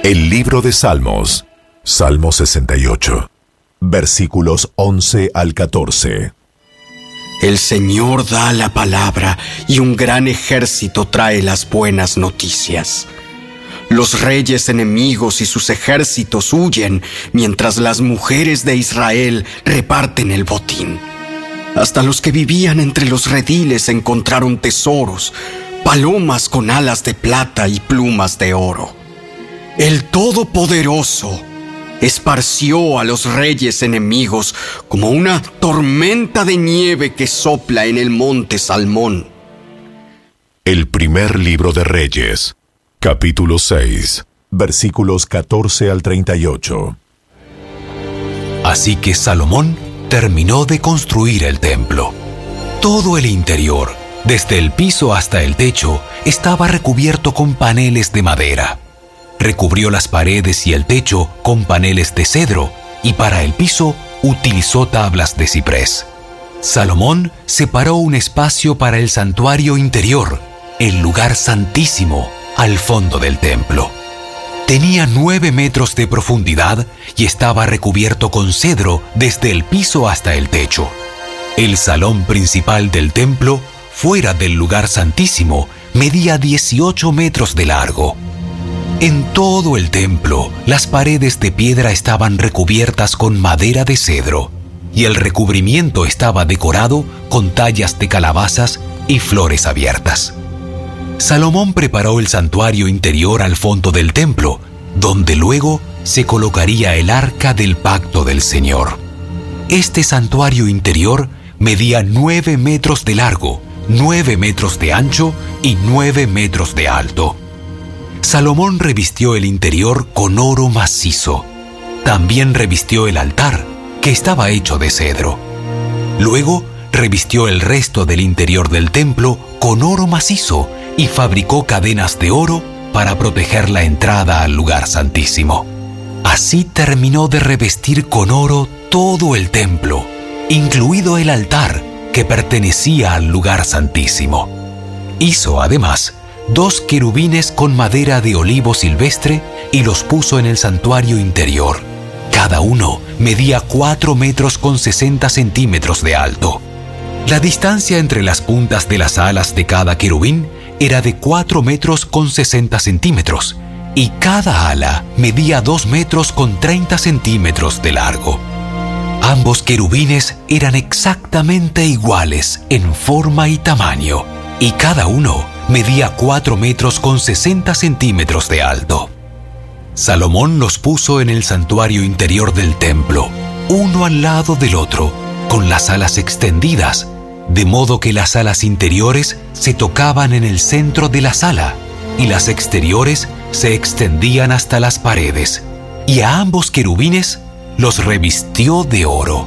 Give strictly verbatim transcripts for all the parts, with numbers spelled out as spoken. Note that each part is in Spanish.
El libro de Salmos, Salmo sesenta y ocho, versículos once al catorce. El Señor da la palabra y un gran ejército trae las buenas noticias. Los reyes enemigos y sus ejércitos huyen, mientras las mujeres de Israel reparten el botín. Hasta los que vivían entre los rediles encontraron tesoros, palomas con alas de plata y plumas de oro. El Todopoderoso esparció a los reyes enemigos como una tormenta de nieve que sopla en el monte Salmón. El primer libro de Reyes, capítulo seis, versículos catorce al treinta y ocho. Así que Salomón terminó de construir el templo. Todo el interior, desde el piso hasta el techo, estaba recubierto con paneles de madera. Recubrió las paredes y el techo con paneles de cedro, y para el piso utilizó tablas de ciprés. Salomón separó un espacio para el santuario interior, el lugar santísimo, al fondo del templo. Tenía nueve metros de profundidad y estaba recubierto con cedro desde el piso hasta el techo. El salón principal del templo, fuera del lugar santísimo, medía dieciocho metros de largo. En todo el templo, las paredes de piedra estaban recubiertas con madera de cedro, y el recubrimiento estaba decorado con tallas de calabazas y flores abiertas. Salomón preparó el santuario interior al fondo del templo, donde luego se colocaría el arca del pacto del Señor. Este santuario interior medía nueve metros de largo, nueve metros de ancho y nueve metros de alto. Salomón revistió el interior con oro macizo. También revistió el altar, que estaba hecho de cedro. Luego revistió el resto del interior del templo con oro macizo y fabricó cadenas de oro para proteger la entrada al lugar santísimo. Así terminó de revestir con oro todo el templo, incluido el altar que pertenecía al lugar santísimo. Hizo además dos querubines con madera de olivo silvestre y los puso en el santuario interior. Cada uno medía cuatro metros con sesenta centímetros de alto. La distancia entre las puntas de las alas de cada querubín era de cuatro metros con sesenta centímetros y cada ala medía dos metros con treinta centímetros de largo. Ambos querubines eran exactamente iguales en forma y tamaño y cada uno medía cuatro metros con sesenta centímetros de alto. Salomón los puso en el santuario interior del templo, uno al lado del otro, con las alas extendidas, de modo que las alas interiores se tocaban en el centro de la sala y las exteriores se extendían hasta las paredes, y a ambos querubines los revistió de oro.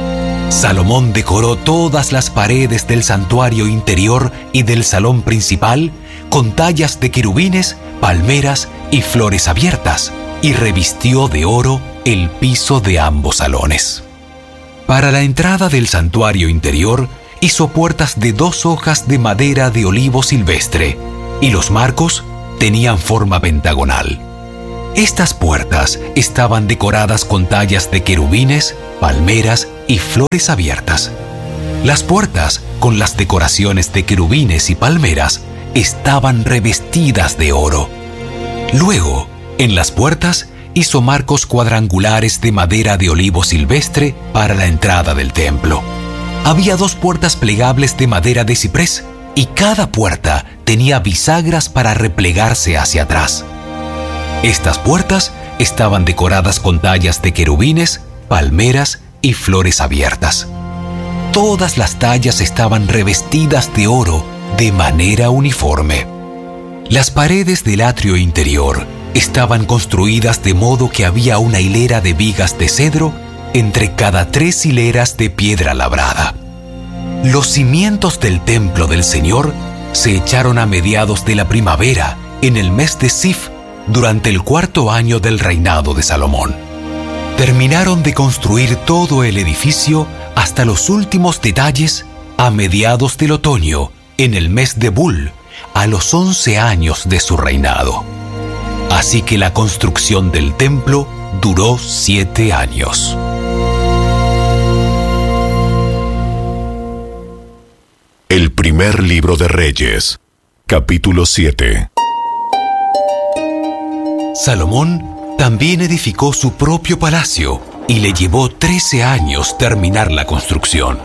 Salomón decoró todas las paredes del santuario interior y del salón principal con tallas de querubines, palmeras y flores abiertas, y revistió de oro el piso de ambos salones. Para la entrada del santuario interior hizo puertas de dos hojas de madera de olivo silvestre, y los marcos tenían forma pentagonal. Estas puertas estaban decoradas con tallas de querubines, palmeras y flores abiertas. Las puertas, con las decoraciones de querubines y palmeras, estaban revestidas de oro. Luego, en las puertas, hizo marcos cuadrangulares de madera de olivo silvestre para la entrada del templo. Había dos puertas plegables de madera de ciprés, y cada puerta tenía bisagras para replegarse hacia atrás. Estas puertas estaban decoradas con tallas de querubines, palmeras y flores abiertas. Todas las tallas estaban revestidas de oro de manera uniforme. Las paredes del atrio interior estaban construidas de modo que había una hilera de vigas de cedro entre cada tres hileras de piedra labrada. Los cimientos del templo del Señor se echaron a mediados de la primavera, en el mes de Sif, durante el cuarto año del reinado de Salomón. Terminaron de construir todo el edificio hasta los últimos detalles a mediados del otoño, en el mes de Bul, a los once años de su reinado. Así que la construcción del templo duró siete años. El primer libro de Reyes, capítulo siete. Salomón también edificó su propio palacio y le llevó trece años terminar la construcción.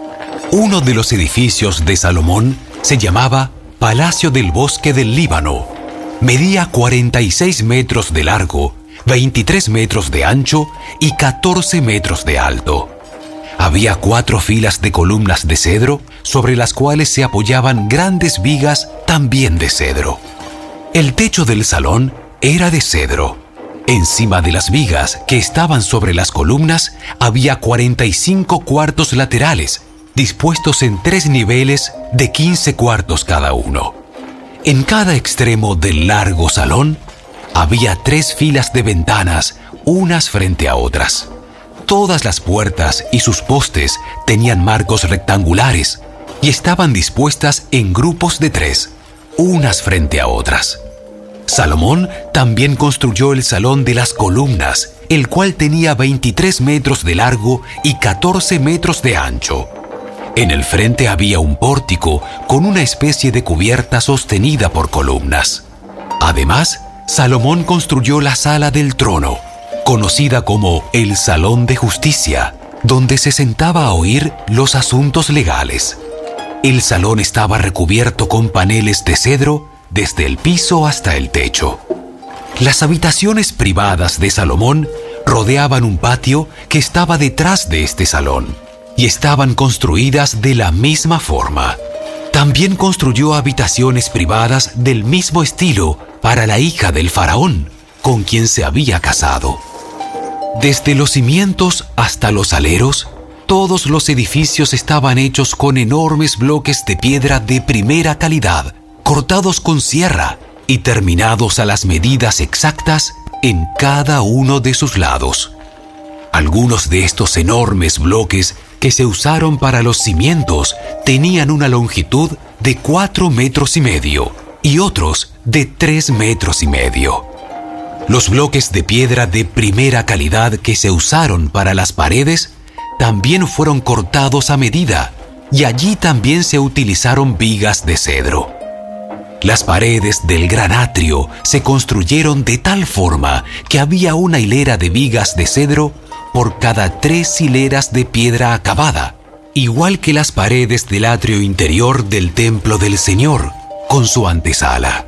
Uno de los edificios de Salomón se llamaba Palacio del Bosque del Líbano. Medía cuarenta y seis metros de largo, veintitrés metros de ancho y catorce metros de alto. Había cuatro filas de columnas de cedro sobre las cuales se apoyaban grandes vigas también de cedro. El techo del salón era de cedro. Encima de las vigas que estaban sobre las columnas había cuarenta y cinco cuartos laterales, dispuestos en tres niveles de quince cuartos cada uno. En cada extremo del largo salón había tres filas de ventanas, unas frente a otras. Todas las puertas y sus postes tenían marcos rectangulares y estaban dispuestas en grupos de tres, unas frente a otras. Salomón también construyó el Salón de las Columnas, el cual tenía veintitrés metros de largo y catorce metros de ancho. En el frente había un pórtico con una especie de cubierta sostenida por columnas. Además, Salomón construyó la Sala del Trono, conocida como el Salón de Justicia, donde se sentaba a oír los asuntos legales. El salón estaba recubierto con paneles de cedro desde el piso hasta el techo. Las habitaciones privadas de Salomón rodeaban un patio que estaba detrás de este salón y estaban construidas de la misma forma. También construyó habitaciones privadas del mismo estilo para la hija del faraón, con quien se había casado. Desde los cimientos hasta los aleros, todos los edificios estaban hechos con enormes bloques de piedra de primera calidad, cortados con sierra y terminados a las medidas exactas en cada uno de sus lados. Algunos de estos enormes bloques que se usaron para los cimientos tenían una longitud de cuatro metros y medio y otros de tres metros y medio. Los bloques de piedra de primera calidad que se usaron para las paredes también fueron cortados a medida y allí también se utilizaron vigas de cedro. Las paredes del gran atrio se construyeron de tal forma que había una hilera de vigas de cedro por cada tres hileras de piedra acabada, igual que las paredes del atrio interior del templo del Señor, con su antesala.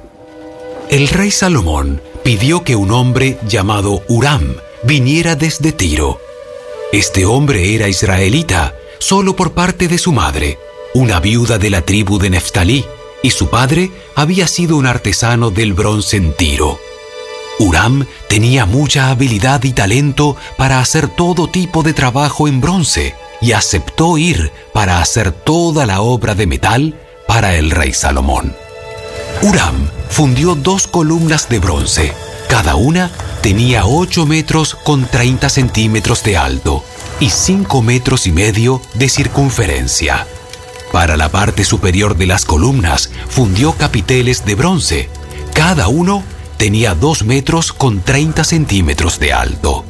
El rey Salomón pidió que un hombre llamado Huram viniera desde Tiro. Este hombre era israelita, solo por parte de su madre, una viuda de la tribu de Neftalí, y su padre había sido un artesano del bronce en Tiro. Huram tenía mucha habilidad y talento para hacer todo tipo de trabajo en bronce y aceptó ir para hacer toda la obra de metal para el rey Salomón. Huram fundió dos columnas de bronce. Cada una tenía ocho metros con treinta centímetros de alto y cinco metros y medio de circunferencia. Para la parte superior de las columnas fundió capiteles de bronce. Cada uno tenía dos metros con treinta centímetros de alto.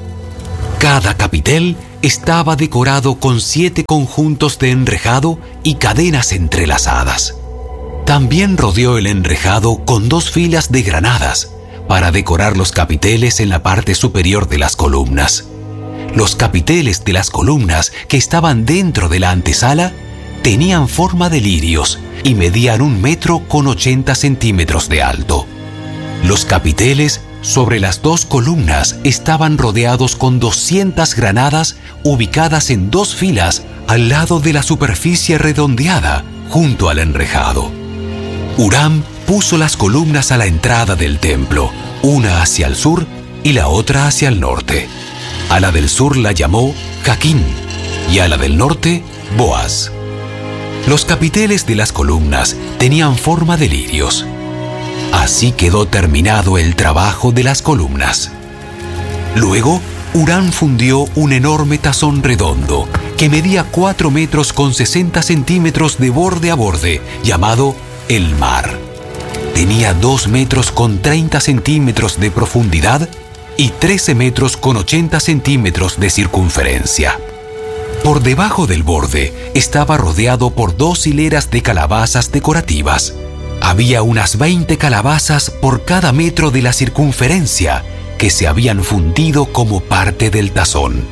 Cada capitel estaba decorado con siete conjuntos de enrejado y cadenas entrelazadas. También rodeó el enrejado con dos filas de granadas para decorar los capiteles en la parte superior de las columnas. Los capiteles de las columnas que estaban dentro de la antesala tenían forma de lirios y medían un metro con ochenta centímetros de alto. Los capiteles sobre las dos columnas estaban rodeados con doscientas granadas ubicadas en dos filas al lado de la superficie redondeada junto al enrejado. Huram puso las columnas a la entrada del templo, una hacia el sur y la otra hacia el norte. A la del sur la llamó Jaquín y a la del norte Boaz. Los capiteles de las columnas tenían forma de lirios. Así quedó terminado el trabajo de las columnas. Luego, Huram fundió un enorme tazón redondo que medía cuatro metros con sesenta centímetros de borde a borde, llamado el mar. tenía dos metros con treinta centímetros de profundidad y trece metros con ochenta centímetros de circunferencia. Por debajo del borde estaba rodeado por dos hileras de calabazas decorativas. Había unas veinte calabazas por cada metro de la circunferencia que se habían fundido como parte del tazón.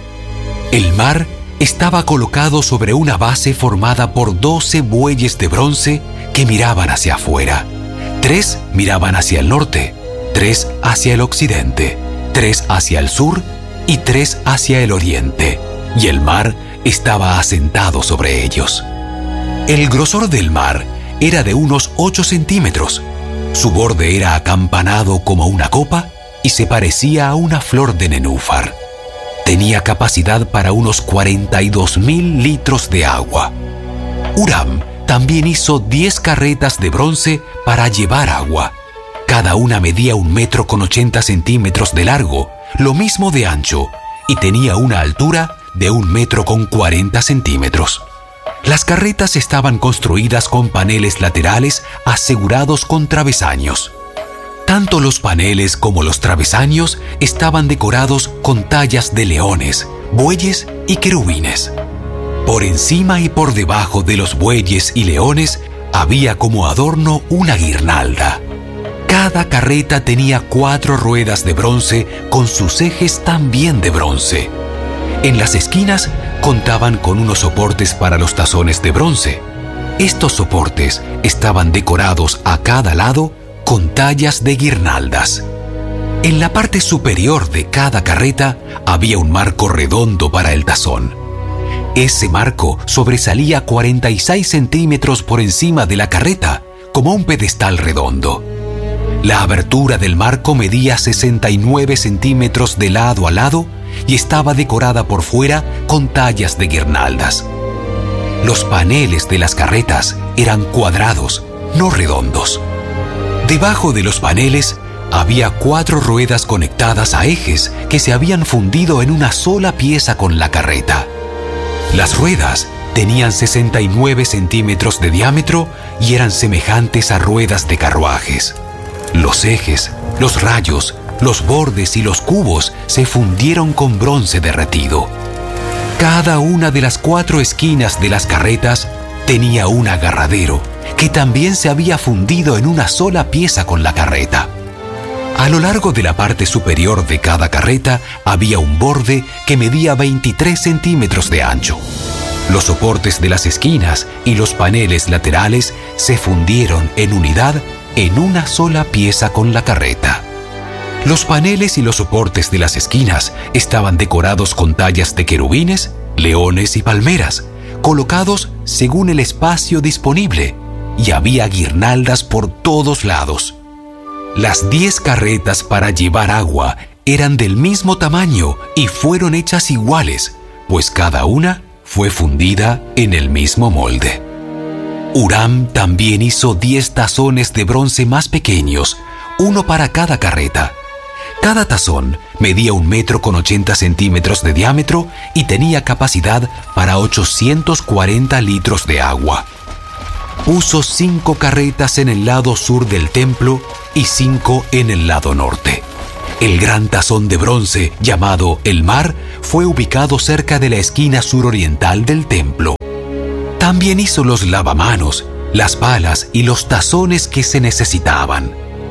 El mar estaba colocado sobre una base formada por doce bueyes de bronce que miraban hacia afuera. Tres miraban hacia el norte, tres hacia el occidente, tres hacia el sur y tres hacia el oriente, y el mar estaba asentado sobre ellos. El grosor del mar era de unos ocho centímetros. Su borde era acampanado como una copa y se parecía a una flor de nenúfar. Tenía capacidad para unos cuarenta y dos mil litros de agua. Huram también hizo diez carretas de bronce para llevar agua. Cada una medía un metro con ochenta centímetros de largo, lo mismo de ancho, y tenía una altura de un metro con cuarenta centímetros. Las carretas estaban construidas con paneles laterales asegurados con travesaños. Tanto los paneles como los travesaños estaban decorados con tallas de leones, bueyes y querubines. Por encima y por debajo de los bueyes y leones había como adorno una guirnalda. Cada carreta tenía cuatro ruedas de bronce con sus ejes también de bronce. En las esquinas contaban con unos soportes para los tazones de bronce. Estos soportes estaban decorados a cada lado con tallas de guirnaldas. En la parte superior de cada carreta había un marco redondo para el tazón. Ese marco sobresalía cuarenta y seis centímetros por encima de la carreta, como un pedestal redondo. La abertura del marco medía sesenta y nueve centímetros de lado a lado y estaba decorada por fuera con tallas de guirnaldas. Los paneles de las carretas eran cuadrados, no redondos. Debajo de los paneles había cuatro ruedas conectadas a ejes que se habían fundido en una sola pieza con la carreta. Las ruedas tenían sesenta y nueve centímetros de diámetro y eran semejantes a ruedas de carruajes. Los ejes, los rayos, los bordes y los cubos se fundieron con bronce derretido. Cada una de las cuatro esquinas de las carretas tenía un agarradero que también se había fundido en una sola pieza con la carreta. A lo largo de la parte superior de cada carreta había un borde que medía veintitrés centímetros de ancho. Los soportes de las esquinas y los paneles laterales se fundieron en unidad en una sola pieza con la carreta. Los paneles y los soportes de las esquinas estaban decorados con tallas de querubines, leones y palmeras, colocados según el espacio disponible, y había guirnaldas por todos lados. Las diez carretas para llevar agua eran del mismo tamaño y fueron hechas iguales, pues cada una fue fundida en el mismo molde. Huram también hizo diez tazones de bronce más pequeños, uno para cada carreta. Cada tazón medía un metro con ochenta centímetros de diámetro y tenía capacidad para ochocientos cuarenta litros de agua. Puso cinco carretas en el lado sur del templo y cinco en el lado norte. El gran tazón de bronce, llamado el mar, fue ubicado cerca de la esquina suroriental del templo. También hizo los lavamanos, las palas y los tazones que se necesitaban.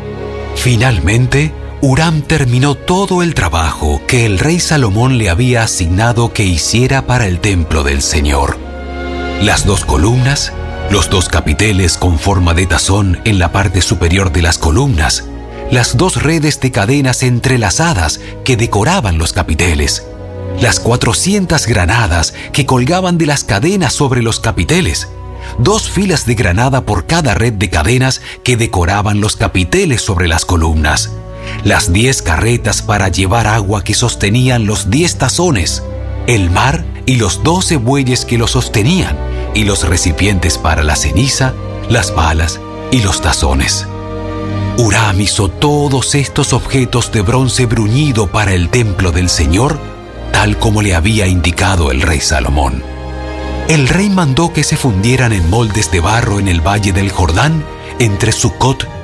Finalmente, Huram terminó todo el trabajo que el rey Salomón le había asignado que hiciera para el templo del Señor. Las dos columnas, los dos capiteles con forma de tazón en la parte superior de las columnas, las dos redes de cadenas entrelazadas que decoraban los capiteles, las cuatrocientas granadas que colgaban de las cadenas sobre los capiteles, dos filas de granada por cada red de cadenas que decoraban los capiteles sobre las columnas, las diez carretas para llevar agua que sostenían los diez tazones, el mar y los doce bueyes que lo sostenían, y los recipientes para la ceniza, las palas y los tazones. Huram hizo todos estos objetos de bronce bruñido para el templo del Señor, tal como le había indicado el rey Salomón. El rey mandó que se fundieran en moldes de barro en el valle del Jordán, entre Sucot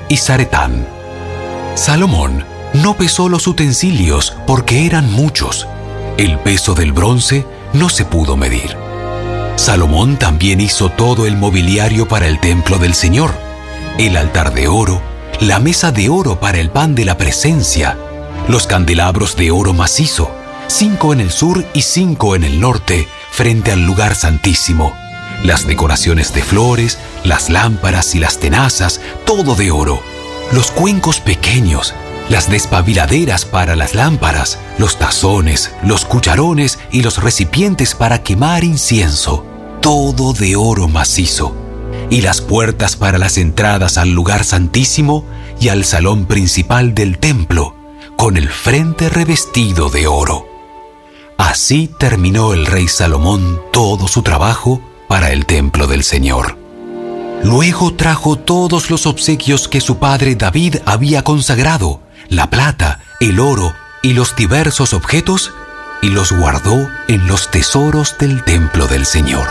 y Zaretán. Salomón no pesó los utensilios porque eran muchos. El peso del bronce no se pudo medir. Salomón también hizo todo el mobiliario para el templo del Señor, el altar de oro, la mesa de oro para el pan de la presencia, los candelabros de oro macizo, cinco en el sur y cinco en el norte, frente al lugar santísimo, las decoraciones de flores, las lámparas y las tenazas, todo de oro, los cuencos pequeños, las despabiladeras para las lámparas, los tazones, los cucharones y los recipientes para quemar incienso, todo de oro macizo, y las puertas para las entradas al lugar santísimo y al salón principal del templo, con el frente revestido de oro. Así terminó el rey Salomón todo su trabajo para el templo del Señor. Luego trajo todos los obsequios que su padre David había consagrado, la plata, el oro y los diversos objetos, y los guardó en los tesoros del templo del Señor.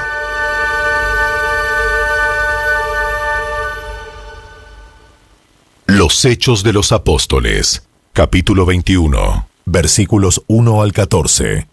Los Hechos de los Apóstoles, capítulo veintiuno, versículos uno al catorce.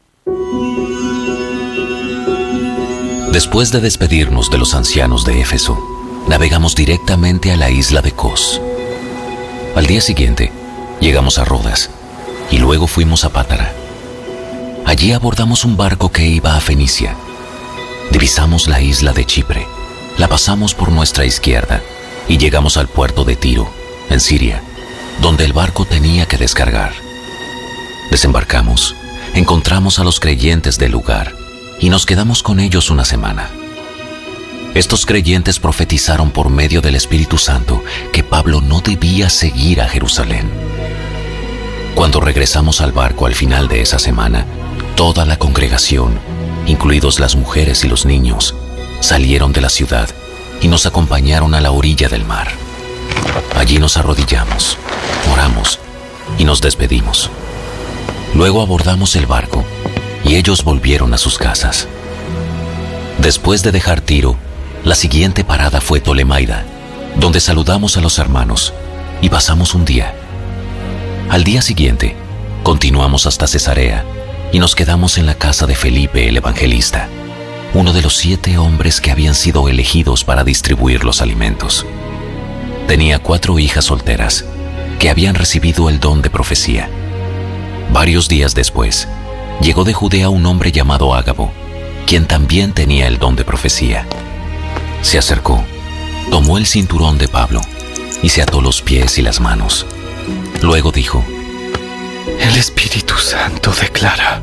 Después de despedirnos de los ancianos de Éfeso, navegamos directamente a la isla de Cos. Al día siguiente, llegamos a Rodas y luego fuimos a Pátara. Allí abordamos un barco que iba a Fenicia. Divisamos la isla de Chipre, la pasamos por nuestra izquierda y llegamos al puerto de Tiro, en Siria, donde el barco tenía que descargar. Desembarcamos, encontramos a los creyentes del lugar y nos quedamos con ellos una semana. Estos creyentes profetizaron por medio del Espíritu Santo que Pablo no debía seguir a Jerusalén. Cuando regresamos al barco al final de esa semana, toda la congregación, incluidos las mujeres y los niños, salieron de la ciudad y nos acompañaron a la orilla del mar. Allí nos arrodillamos, oramos y nos despedimos. Luego abordamos el barco y ellos volvieron a sus casas. Después de dejar Tiro, la siguiente parada fue Tolemaida, donde saludamos a los hermanos y pasamos un día. Al día siguiente, continuamos hasta Cesarea y nos quedamos en la casa de Felipe el evangelista, uno de los siete hombres que habían sido elegidos para distribuir los alimentos. Tenía cuatro hijas solteras que habían recibido el don de profecía. Varios días después, llegó de Judea un hombre llamado Ágabo, quien también tenía el don de profecía. Se acercó, tomó el cinturón de Pablo y se ató los pies y las manos. Luego dijo: El Espíritu Santo declara: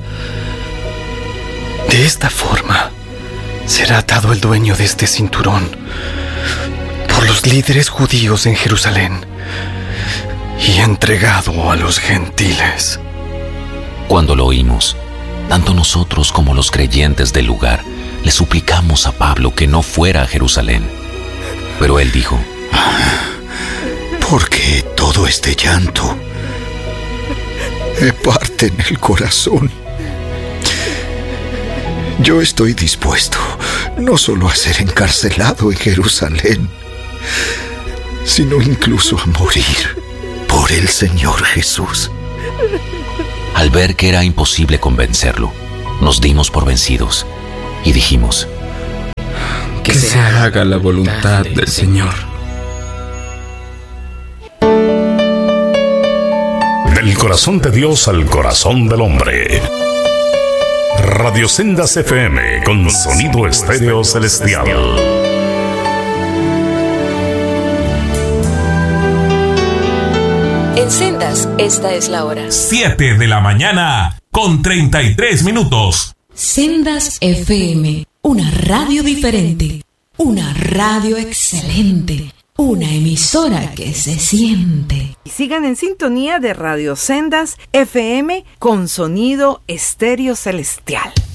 de esta forma será atado el dueño de este cinturón por los líderes judíos en Jerusalén y entregado a los gentiles. Cuando lo oímos, tanto nosotros como los creyentes del lugar le suplicamos a Pablo que no fuera a Jerusalén. Pero él dijo: ¿por qué todo este llanto? Me parte en el corazón. Yo estoy dispuesto no solo a ser encarcelado en Jerusalén, sino incluso a morir por el Señor Jesús. Al ver que era imposible convencerlo, nos dimos por vencidos y dijimos: que se haga la voluntad del Señor. Del corazón de Dios al corazón del hombre. Radio Sendas F M con sonido estéreo celestial. En Sendas, esta es la hora. siete de la mañana con treinta y tres minutos. Sendas F M, una radio diferente, una radio excelente, una emisora que se siente. Sigan en sintonía de Radio Sendas F M con sonido estéreo celestial.